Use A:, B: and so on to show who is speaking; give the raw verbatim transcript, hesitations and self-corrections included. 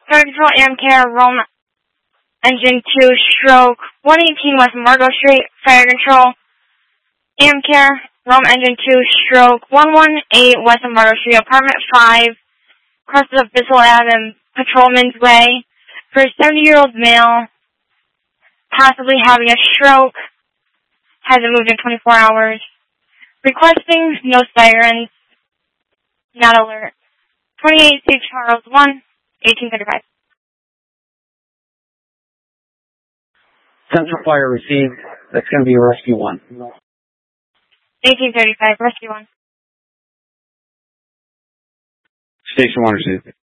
A: Fire Control, Amcare, Rome Engine two, stroke one eighteen West Margot Street. Fire Control, Amcare, Rome Engine two, stroke one eighteen West Margot Street, Apartment five, across the Bissell Avenue, Patrolman's Way, for a seventy-year-old male, possibly having a stroke, hasn't moved in twenty-four hours. Requesting no sirens, not alert. twenty-eight Saint Charles one, eighteen thirty-five.
B: Central Fire received. That's going to be Rescue one.
A: eighteen thirty-five, Rescue one.
C: Station one received.